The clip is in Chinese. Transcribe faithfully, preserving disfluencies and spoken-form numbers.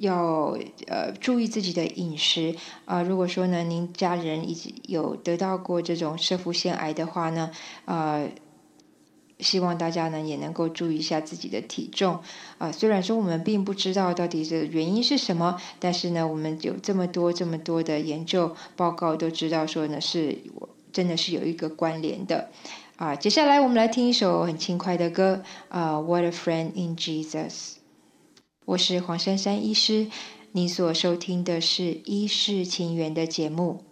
要呃注意自己的饮食啊、呃。如果说呢，您家人已经有得到过这种攝護腺癌的话呢，呃，希望大家呢也能够注意一下自己的体重啊、呃。虽然说我们并不知道到底的原因是什么，但是呢，我们有这么多这么多的研究报告都知道说呢，是真的是有一个关联的啊。接下来我们来听一首很轻快的歌啊，《What a Friend in Jesus》。我是黄珊珊医师，您所收听的是医事情缘的节目。